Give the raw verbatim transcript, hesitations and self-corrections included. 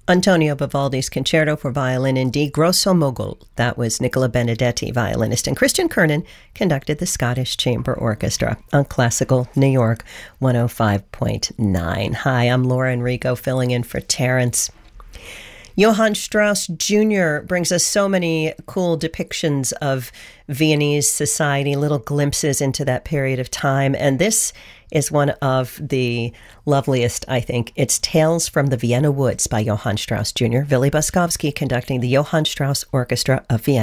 Antonio Vivaldi's Concerto for Violin in D grosso mogul. That was Nicola Benedetti, violinist, and Christian Kernan conducted the Scottish Chamber Orchestra on Classical New York one oh five point nine. Hi, I'm Laura Enrico filling in for Terrence. Johann Strauss Junior brings us so many cool depictions of Viennese society, little glimpses into that period of time. And this is one of the loveliest, I think. It's Tales from the Vienna Woods by Johann Strauss Junior Willy Boskovsky conducting the Johann Strauss Orchestra of Vienna.